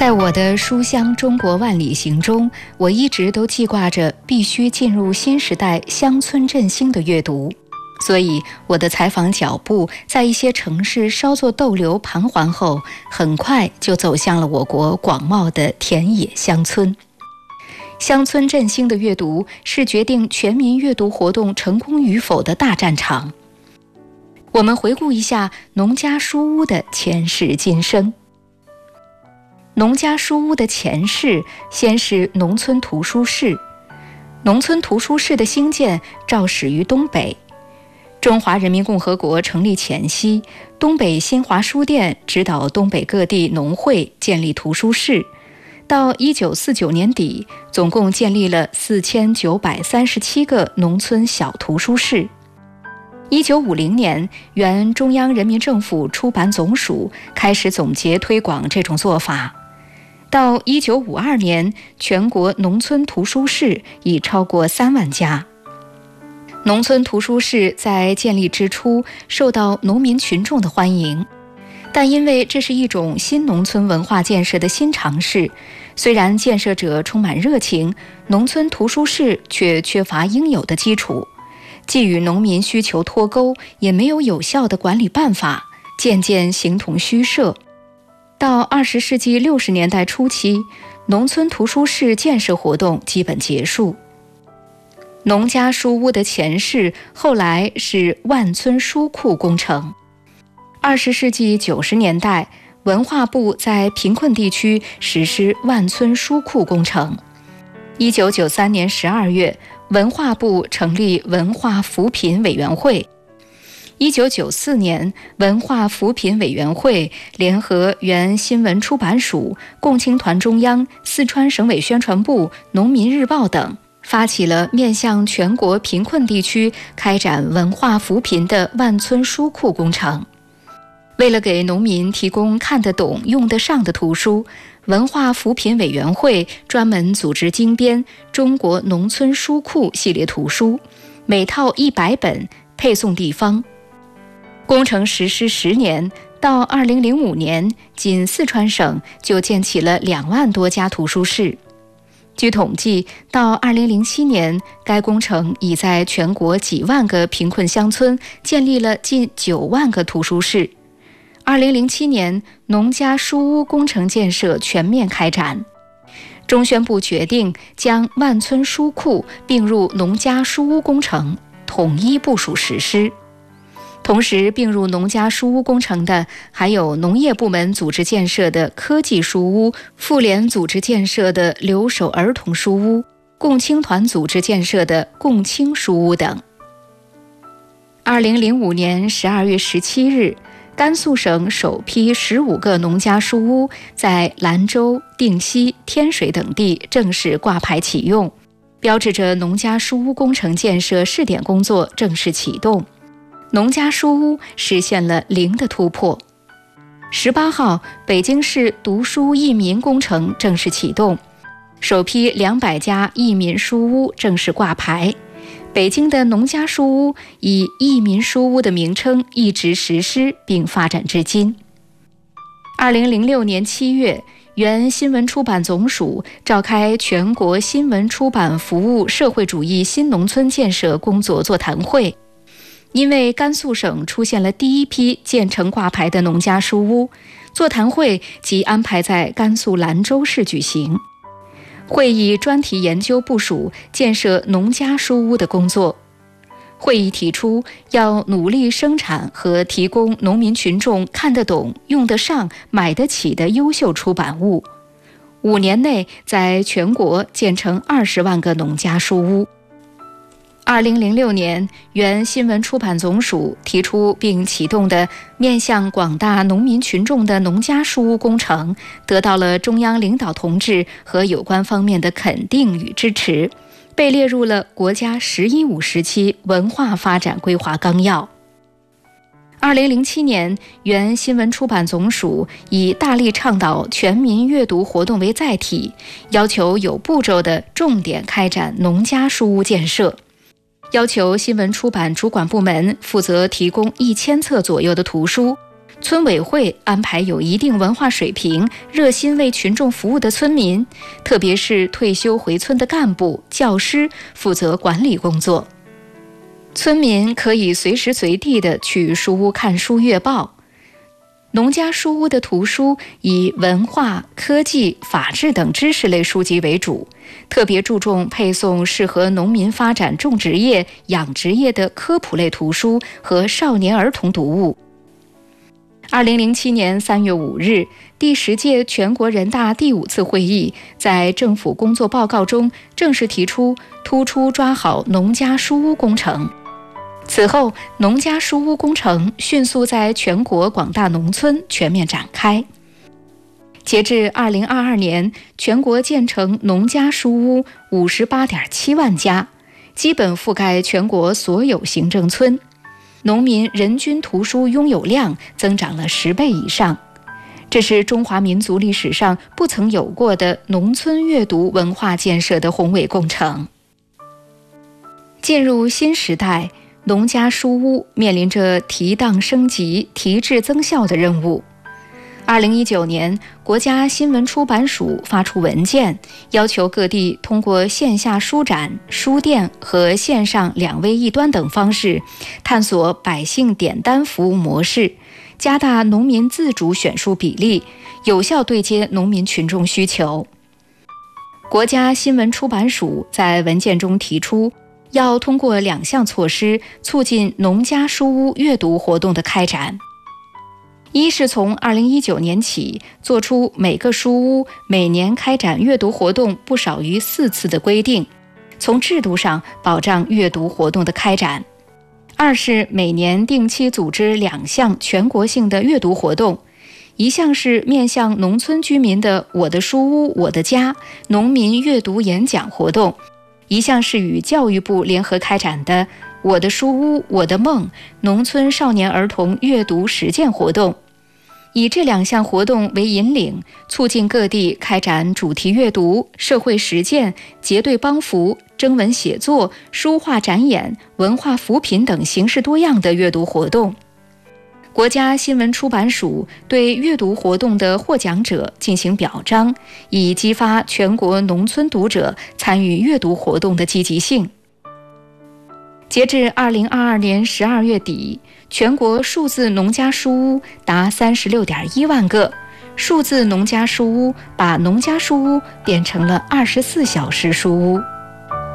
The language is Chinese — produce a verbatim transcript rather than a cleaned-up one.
在我的书香中国万里行中，我一直都记挂着必须进入新时代乡村振兴的阅读，所以我的采访脚步在一些城市稍作逗留盘桓后，很快就走向了我国广袤的田野乡村。乡村振兴的阅读是决定全民阅读活动成功与否的大战场。我们回顾一下农家书屋的前世今生。农家书屋的前世，先是农村图书室。农村图书室的兴建肇始于东北。中华人民共和国成立前夕，东北新华书店指导东北各地农会建立图书室。到一九四九年底，总共建立了四千九百三十七个农村小图书室。一九五零年，原中央人民政府出版总署开始总结推广这种做法。到一九五二年，全国农村图书室已超过三万家。农村图书室在建立之初受到农民群众的欢迎，但因为这是一种新农村文化建设的新尝试，虽然建设者充满热情，农村图书室却缺乏应有的基础，既与农民需求脱钩，也没有有效的管理办法，渐渐形同虚设。到二十世纪六十年代初期，农村图书室建设活动基本结束。农家书屋的前世后来是万村书库工程。二十世纪九十年代，文化部在贫困地区实施万村书库工程。一九九三年十二月，文化部成立文化扶贫委员会。一九九四年，文化扶贫委员会联合原新闻出版署、共青团中央、四川省委宣传部、农民日报等，发起了面向全国贫困地区开展文化扶贫的万村书库工程。为了给农民提供看得懂、用得上的图书，文化扶贫委员会专门组织精编《中国农村书库》系列图书，每套一百本，配送地方。工程实施十年，到二零零五年，仅四川省就建起了两万多家图书室。据统计，到二零零七年，该工程已在全国几万个贫困乡村建立了近九万个图书室。二零零七年，农家书屋工程建设全面开展。中宣部决定将万村书库并入农家书屋工程，统一部署实施。同时并入农家书屋工程的还有农业部门组织建设的科技书屋、妇联组织建设的留守儿童书屋、共青团组织建设的共青书屋等。二零零五年十二月十七日，甘肃省首批十五个农家书屋在兰州、定西、天水等地正式挂牌启用，标志着农家书屋工程建设试点工作正式启动。农家书屋实现了零的突破。十八号，北京市读书益民工程正式启动，首批两百家益民书屋正式挂牌。北京的农家书屋以益民书屋的名称一直实施并发展至今。二零零六年七月，原新闻出版总署召开全国新闻出版服务社会主义新农村建设工作座谈会。因为甘肃省出现了第一批建成挂牌的农家书屋，座谈会即安排在甘肃兰州市举行。会议专题研究部署建设农家书屋的工作。会议提出，要努力生产和提供农民群众看得懂、用得上、买得起的优秀出版物。五年内，在全国建成二十万个农家书屋。二零零六年，原新闻出版总署提出并启动的面向广大农民群众的农家书屋工程，得到了中央领导同志和有关方面的肯定与支持，被列入了国家“十一五”时期文化发展规划纲要。二零零七年，原新闻出版总署以大力倡导全民阅读活动为载体，要求有步骤地重点开展农家书屋建设。要求新闻出版主管部门负责提供一千册左右的图书， 村委会安排有一定文化水平、热心为群众服务的村民，特别是退休回村的干部、教师负责管理工作。村民可以随时随地地去书屋看书阅报。农家书屋的图书以文化、科技、法治等知识类书籍为主，特别注重配送适合农民发展种植业、养殖业的科普类图书和少年儿童读物。二零零七年三月五日，第十届全国人大第五次会议在政府工作报告中正式提出突出抓好农家书屋工程。此后，农家书屋工程迅速在全国广大农村全面展开。截至二零二二年，全国建成农家书屋五十八点七万家，基本覆盖全国所有行政村。农民人均图书拥有量增长了十倍以上，这是中华民族历史上不曾有过的农村阅读文化建设的宏伟工程。进入新时代，农家书屋面临着提档升级、提质增效的任务。二零一九年，国家新闻出版署发出文件，要求各地通过线下书展、书店和线上两微一端等方式，探索百姓点单服务模式，加大农民自主选书比例，有效对接农民群众需求。国家新闻出版署在文件中提出，要通过两项措施促进农家书屋阅读活动的开展。一是从二零一九年起做出每个书屋每年开展阅读活动不少于四次的规定，从制度上保障阅读活动的开展。二是每年定期组织两项全国性的阅读活动，一项是面向农村居民的我的书屋我的家农民阅读演讲活动，一项是与教育部联合开展的我的书屋我的梦农村少年儿童阅读实践活动。以这两项活动为引领，促进各地开展主题阅读、社会实践、结对帮扶、征文写作、书画展演、文化扶贫等形式多样的阅读活动。国家新闻出版署对阅读活动的获奖者进行表彰，以激发全国农村读者参与阅读活动的积极性。截至二零二二年十二月底，全国数字农家书屋达三十六点一万个，数字农家书屋把农家书屋变成了二十四小时书屋。